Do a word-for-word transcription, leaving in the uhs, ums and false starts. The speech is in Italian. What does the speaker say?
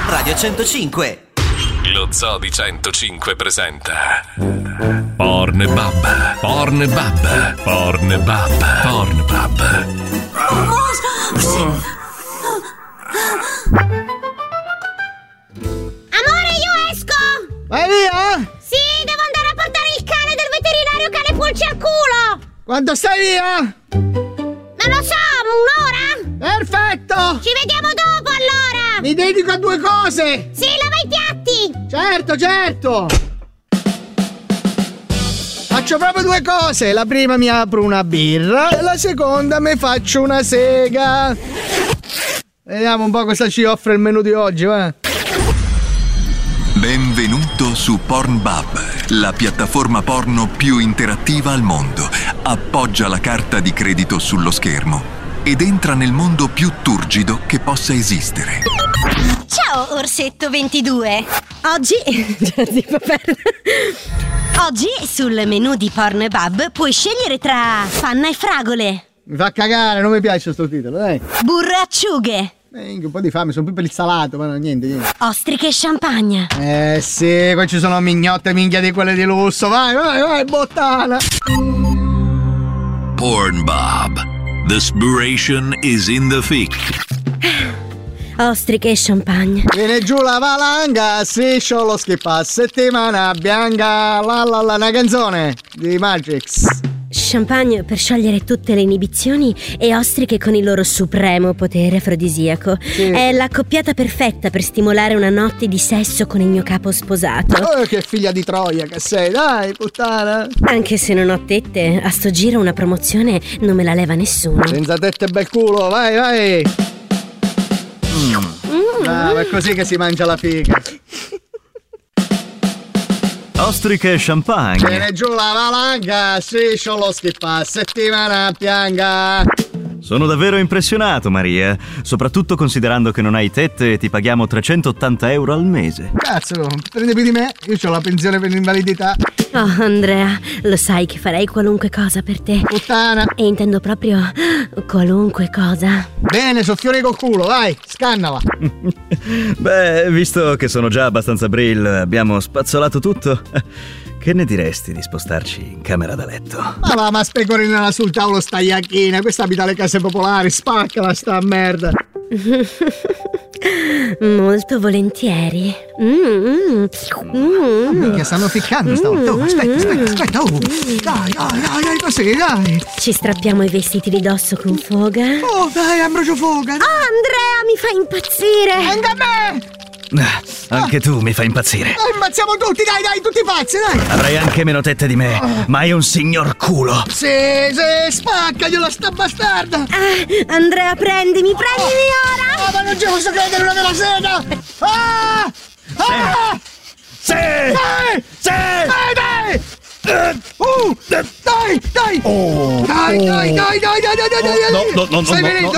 Radio centocinque. Lo Zoo di centocinque presenta Pornbub, Pornbub, Pornbub, Pornbub. Amore, io esco! Vai via! Sì, devo andare a portare il cane del veterinario cane pulci al culo! Quando stai via? Non lo so, un'ora? Perfetto! Ci vediamo dopo allora! Mi dedico a due cose! Sì, lava i piatti! Certo, certo! Faccio proprio due cose. La prima mi apro una birra e la seconda mi faccio una sega. Vediamo un po' cosa ci offre il menù di oggi, va? Benvenuto su Pornbub, la piattaforma porno più interattiva al mondo. Appoggia la carta di credito sullo schermo ed entra nel mondo più turgido che possa esistere. Ciao, Orsetto ventidue! Oggi... Oggi sul menù di Pornbub puoi scegliere tra panna e fragole, Mi fa cagare, non mi piace sto titolo, dai. burro e acciughe, Eh, un po' di fame, sono più per il salato, ma no, niente, niente. ostriche e champagne. Eh sì, qua ci sono mignotte minchia di quelle di lusso. Vai, vai, vai, bottana. Pornbub. The inspiration is in the fic. Ostriche e champagne. Viene giù la valanga, striscio lo schippa, settimana bianca, la la la, una canzone di Matrix. Champagne per sciogliere tutte le inibizioni e ostriche con il loro supremo potere afrodisiaco. Sì. È l'accoppiata perfetta per stimolare una notte di sesso con il mio capo sposato. Oh, che figlia di Troia che sei, dai, puttana. Anche se non ho tette, a sto giro una promozione non me la leva nessuno. Senza tette e bel culo, vai, vai. Mm. Ah, è così che si mangia la figa. Ostriche e champagne. Viene giù la valanga, striscio lo schippa, settimana bianca. Sono davvero impressionato, Maria, soprattutto considerando che non hai tette e ti paghiamo trecentottanta euro al mese. Cazzo, prende più di me, io ho la pensione per l'invalidità. Oh, Andrea, lo sai che farei qualunque cosa per te. Puttana. E intendo proprio qualunque cosa. Bene, soffione col culo, vai, scannala. Beh, visto che sono già abbastanza brill, abbiamo spazzolato tutto, che ne diresti di spostarci in camera da letto? Ma va, ma specorinala sul tavolo sta iacchina, questa abita alle case popolari, spaccala sta merda. Molto volentieri. Mm, mm, mm. Che stanno ficcando stavolta. Oh, aspetta, aspetta, aspetta. Oh. Dai, dai, dai, dai, così, dai. Ci strappiamo i vestiti di dosso con foga. Oh, dai, Ambrogio Foga. Oh, Andrea, mi fa impazzire. Anche a me. Ah, anche tu mi fai impazzire. Dai, ammazziamo tutti, dai, dai, tutti pazzi, dai. Avrai anche meno tette di me, ma hai un signor culo. Sì, sì, spaccagliela sta bastarda. Ah, Andrea, prendimi, prendimi ora. Ah, ma non ci posso credere, una della sega. Ah! Ah! Sì! Dai! Sì! Dai, dai! Uh, dai, dai! Oh, dai, dai, dai, dai, dai, dai, dai, dai! No, no, no, no, Stai no, venendo? no.